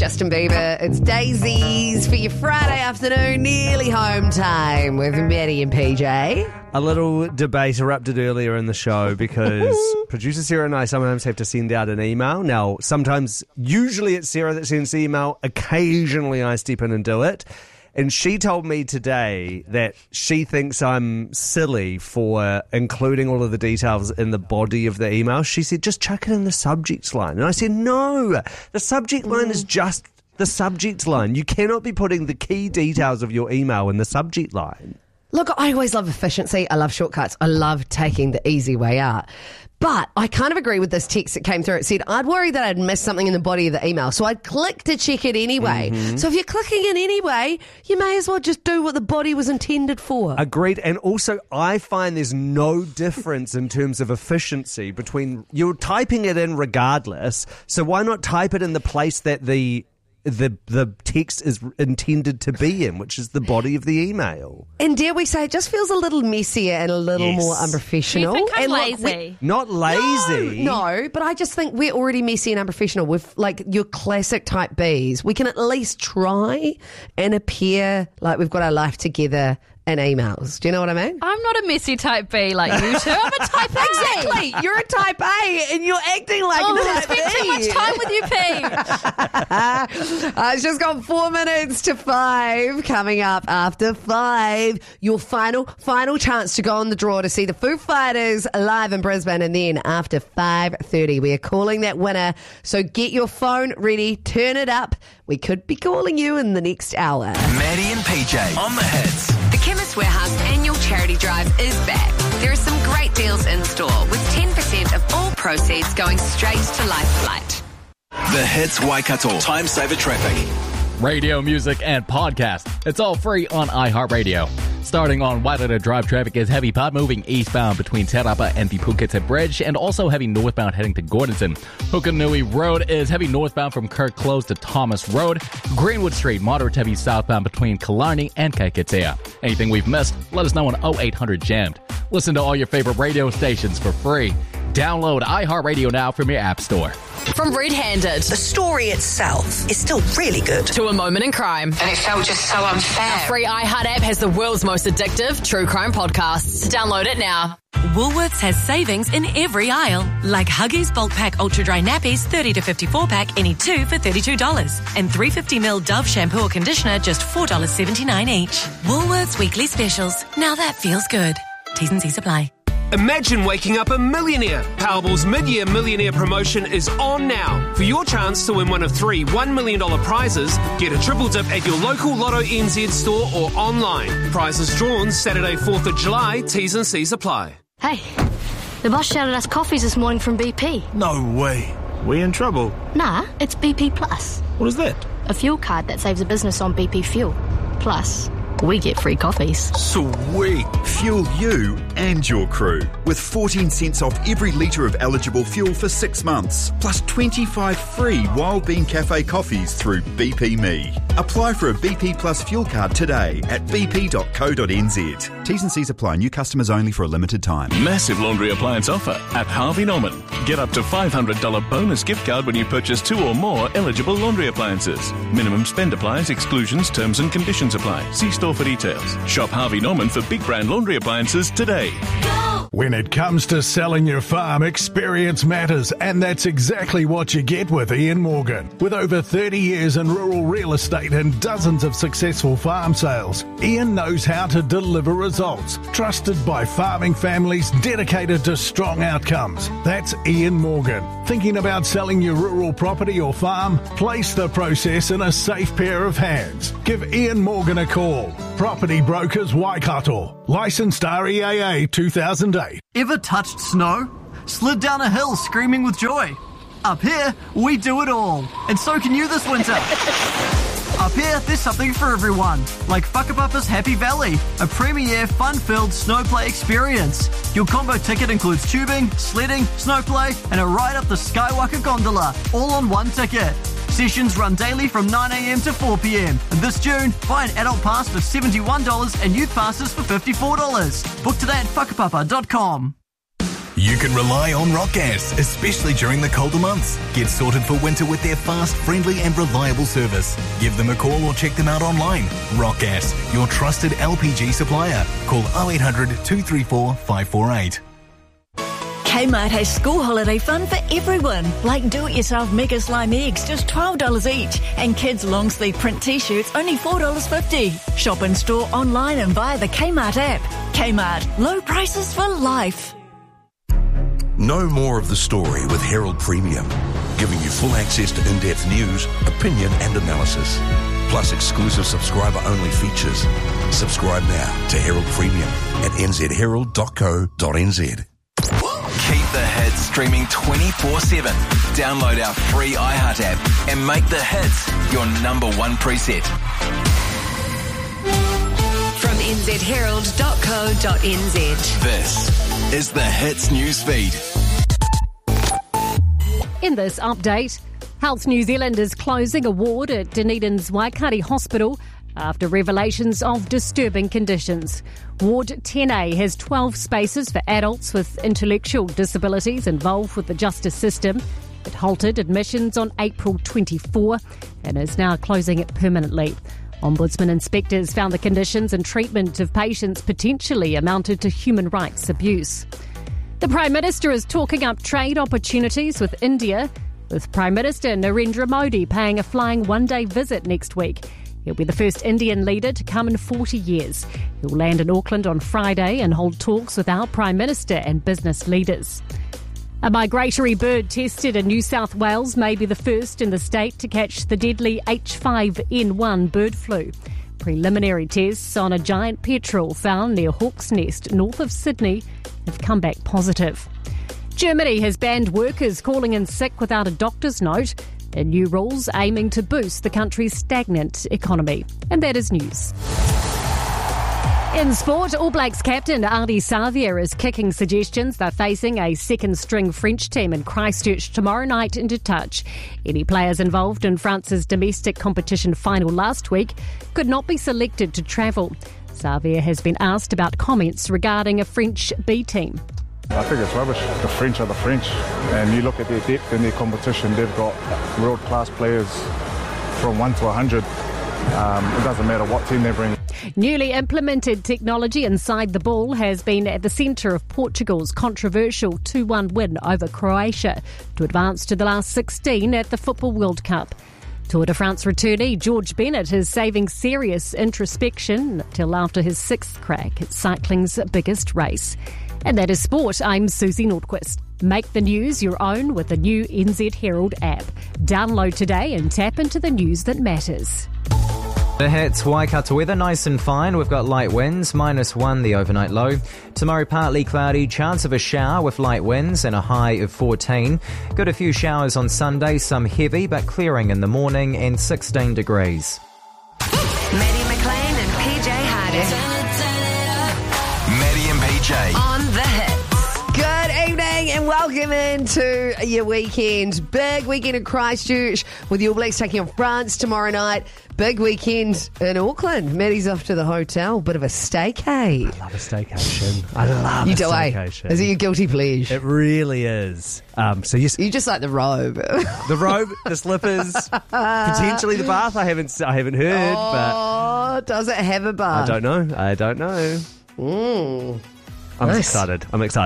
Justin Bieber. It's Daisies for your Friday afternoon, nearly home time with Maddie and PJ. A little debate erupted earlier in the show because producer Sarah and I sometimes have to send out an email. Now, usually it's Sarah that sends the email. Occasionally I step in and do it. And she told me today that she thinks I'm silly for including all of the details in the body of the email. She said, just chuck it in the subject line. And I said, no, the subject line is just the subject line. You cannot be putting the key details of your email in the subject line. Look, I always love efficiency. I love shortcuts. I love taking the easy way out. But I kind of agree with this text that came through. It said, I'd worry that I'd missed something in the body of the email, so I'd click to check it anyway. So if you're clicking it anyway, you may as well just do what the body was intended for. Agreed. And also, I find there's no difference in terms of efficiency between you're typing it in regardless, so why not type it in the place that the text is intended to be in, which is the body of the email. And dare we say, it just feels a little messier and a little more unprofessional. Do you think I'm and lazy? Not lazy. No, but I just think we're already messy and unprofessional. With like your classic type Bs, we can at least try and appear like we've got our life together in emails. Do you know what I mean? I'm not a messy type B like you two. I'm a type A. Exactly. You're a type A and you're acting like a I type B. spent too much time with you, P. It's just got 4 minutes to 5. Coming up after 5, your final chance to go on the draw to see the Foo Fighters live in Brisbane. And then after 5:30, we are calling that winner. So get your phone ready, turn it up. We could be calling you in the next hour. Maddie and PJ on the hits. The Chemist Warehouse annual charity drive is back. There are some great deals in store, with 10% of all proceeds going straight to Lifeflight. The Hits Waikato Time Saver Traffic. Radio, music, and podcast. It's all free on iHeartRadio. Starting on Wairara Drive, traffic is heavy part moving eastbound between Te Rapa and the Puketa Bridge, and also heavy northbound heading to Gordonton. Hukanui Road is heavy northbound from Kirk Close to Thomas Road. Greenwood Street, moderate heavy southbound between Killarney and Kaiketea. Anything we've missed, let us know on 0800 Jammed. Listen to all your favorite radio stations for free. Download iHeartRadio now from your app store. From Red Handed, the story itself is still really good, to A Moment in Crime. And it felt just so unfair. Our free iHeart app has the world's most addictive true crime podcasts. Download it now. Woolworths has savings in every aisle, like Huggies Bulk Pack Ultra Dry Nappies 30 to 54 pack, any 2 for $32. And 350ml Dove shampoo or conditioner, just $4.79 each. Woolworths weekly specials. Now that feels good. T's and C's apply. Imagine waking up a millionaire. Powerball's mid-year millionaire promotion is on now. For your chance to win one of 3 $1 million prizes, get a triple dip at your local Lotto NZ store or online. Prizes drawn Saturday 4th of July. T's and C's apply. Hey, the boss shouted us coffees this morning from BP. No way. We in trouble? Nah, it's BP Plus. What is that? A fuel card that saves a business on BP fuel. Plus, we get free coffees. Sweet. Fuel you and your crew with 14 cents off every litre of eligible fuel for 6 months, plus 25 free Wild Bean Cafe coffees through BP Me. Apply for a BP Plus fuel card today at bp.co.nz. T's and C's apply. New customers only for a limited time. Massive laundry appliance offer at Harvey Norman. Get up to $500 bonus gift card when you purchase 2 or more eligible laundry appliances. Minimum spend applies, exclusions, terms and conditions apply. See store for details. Shop Harvey Norman for big brand laundry appliances today. When it comes to selling your farm, experience matters, and that's exactly what you get with Ian Morgan. With over 30 years in rural real estate and dozens of successful farm sales, Ian knows how to deliver results, trusted by farming families dedicated to strong outcomes. That's Ian Morgan. Thinking about selling your rural property or farm? Place the process in a safe pair of hands. Give Ian Morgan a call. Property Brokers Waikato. Licensed REAA 2008. Ever touched snow? Slid down a hill screaming with joy? Up here, we do it all. And so can you this winter. Up here, there's something for everyone, like Whakapapa's Happy Valley, a premier, fun-filled snow play experience. Your combo ticket includes tubing, sledding, snow play, and a ride up the Skywalker gondola, all on one ticket. Sessions run daily from 9 a.m. to 4 p.m. And this June, buy an adult pass for $71 and youth passes for $54. Book today at whakapapa.com. You can rely on Rock Gas, especially during the colder months. Get sorted for winter with their fast, friendly and reliable service. Give them a call or check them out online. Rock Gas, your trusted LPG supplier. Call 0800 234 548. Kmart has school holiday fun for everyone, like do-it-yourself Mega Slime eggs, just $12 each, and kids' long-sleeve print t-shirts, only $4.50. Shop in store, online and via the Kmart app. Kmart, low prices for life. Know more of the story with Herald Premium, giving you full access to in-depth news, opinion and analysis, plus exclusive subscriber-only features. Subscribe now to Herald Premium at nzherald.co.nz. Keep the hits streaming 24/7. Download our free iHeart app and make the hits your number one preset. From nzherald.co.nz. This is the Hits News Feed. In this update, Health New Zealand is closing a ward at Dunedin's Waikari Hospital after revelations of disturbing conditions. Ward 10A has 12 spaces for adults with intellectual disabilities involved with the justice system. It halted admissions on April 24 and is now closing it permanently. Ombudsman inspectors found the conditions and treatment of patients potentially amounted to human rights abuse. The Prime Minister is talking up trade opportunities with India, with Prime Minister Narendra Modi paying a flying one-day visit next week. He'll be the first Indian leader to come in 40 years. He'll land in Auckland on Friday and hold talks with our Prime Minister and business leaders. A migratory bird tested in New South Wales may be the first in the state to catch the deadly H5N1 bird flu. Preliminary tests on a giant petrel found near Hawk's Nest, north of Sydney, have come back positive. Germany has banned workers calling in sick without a doctor's note, and new rules aiming to boost the country's stagnant economy. And that is news. In sport, All Blacks captain Ardie Savea is kicking suggestions they're facing a second-string French team in Christchurch tomorrow night into touch. Any players involved in France's domestic competition final last week could not be selected to travel. Savea has been asked about comments regarding a French B team. I think it's rubbish. The French are the French, and you look at their depth in their competition, they've got world-class players from 1 to 100. It doesn't matter what team they bring. Newly implemented technology inside the ball has been at the centre of Portugal's controversial 2-1 win over Croatia to advance to the last 16 at the Football World Cup. Tour de France returnee George Bennett is saving serious introspection till after his 6th crack at cycling's biggest race. And that is sport. I'm Susie Nordquist. Make the news your own with the new NZ Herald app. Download today and tap into the news that matters. The Hits, Waikato weather, nice and fine. We've got light winds, -1 the overnight low. Tomorrow partly cloudy, chance of a shower with light winds and a high of 14. Got a few showers on Sunday, some heavy but clearing in the morning and 16 degrees. Maddie McLean and PJ Harding. Maddie and PJ. On the Hits. Good evening and welcome into your weekend. Big weekend in Christchurch with the All Blacks taking on France tomorrow night. Big weekend in Auckland. Maddie's off to the hotel. Bit of a staycay. I love a staycation. I love You a do, eh? staycation. Is it your guilty pleasure? It really is. So you just like the robe. The robe, the slippers, potentially the bath. I haven't heard, but does it have a bath? I don't know. I'm Nice. excited.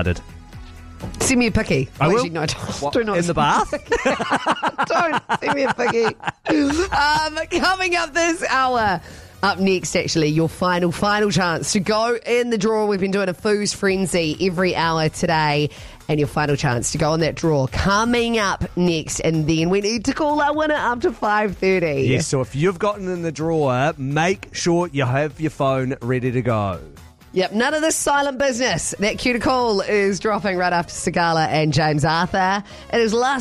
Send me a picky. I will. Actually, no, do not in the bath. Don't send me a picky. Coming up this hour. Up next, actually, your final chance to go in the draw. We've been doing a Foos Frenzy every hour today, and your final chance to go on that draw coming up next. And then we need to call our winner up to 5:30. Yes, so if you've gotten in the drawer, make sure you have your phone ready to go. Yep, none of this silent business. That cue to call is dropping right after Sagala and James Arthur. It is last